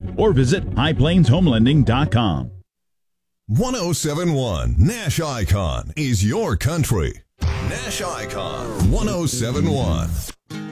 or visit highplainshomelending.com. 1071 Nash Icon is your country. Nash Icon 1071.